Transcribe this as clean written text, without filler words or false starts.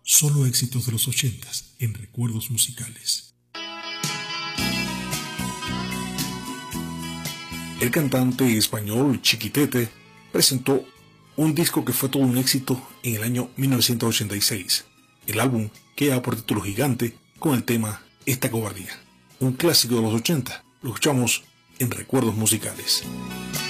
Solo éxitos de los 80s en Recuerdos Musicales. El cantante español Chiquitete presentó un disco que fue todo un éxito en el año 1986. El álbum queda por título Gigante con el tema Esta Cobardía, un clásico de los 80. Lo escuchamos en Recuerdos Musicales.